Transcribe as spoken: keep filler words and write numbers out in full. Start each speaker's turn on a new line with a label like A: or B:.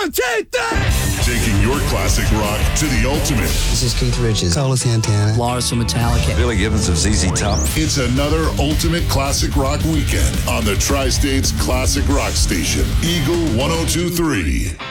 A: One, two, three!
B: Taking your classic rock to the ultimate.
C: This is Keith Richards.
D: Carlos Santana.
E: Lars from Metallica.
F: Billy Gibbons of Z Z Top.
B: It's another ultimate classic rock weekend on the Tri-States Classic Rock Station, Eagle one oh two three.